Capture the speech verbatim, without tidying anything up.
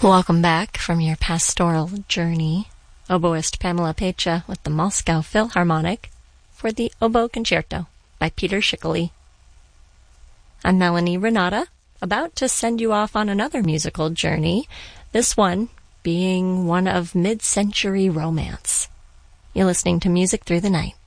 Welcome back from your pastoral journey. Oboist Pamela Pecha with the Moscow Philharmonic for the Oboe Concerto by Peter Schickele. I'm Melanie Renata, about to send you off on another musical journey, this one being one of mid-century romance. You're listening to Music Through the Night.